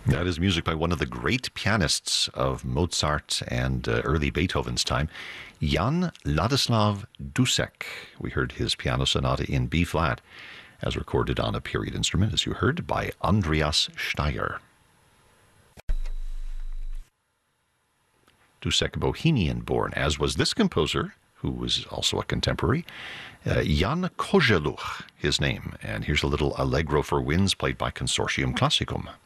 That is music by one of the great pianists of Mozart and early Beethoven's time, Jan Ladislav Dussek. We heard his piano sonata in B flat, as recorded on a period instrument, as you heard, by Andreas Steyr. Dussek, Bohemian-born, as was this composer, who was also a contemporary, Jan Kozeluch, his name. And here's a little Allegro for winds played by Consortium Classicum.